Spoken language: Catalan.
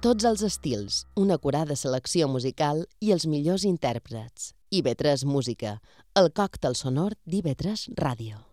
Tots els estils, una acurada selecció musical i els millors intèrprets. IB3 Música, el còctel sonor d'IB3 Ràdio.